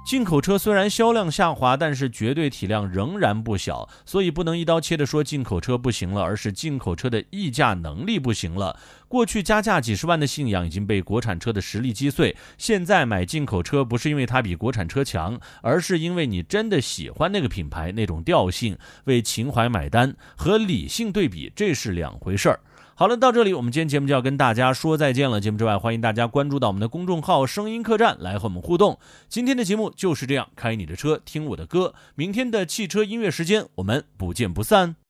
进口车虽然销量下滑，但是绝对体量仍然不小，所以不能一刀切的说进口车不行了，而是进口车的议价能力不行了。过去加价几十万的信仰已经被国产车的实力击碎，现在买进口车不是因为它比国产车强，而是因为你真的喜欢那个品牌那种调性，为情怀买单，和理性对比这是两回事儿。好了，到这里我们今天节目就要跟大家说再见了。节目之外，欢迎大家关注到我们的公众号声音客栈来和我们互动。今天的节目就是这样，开你的车听我的歌，明天的汽车音乐时间我们不见不散。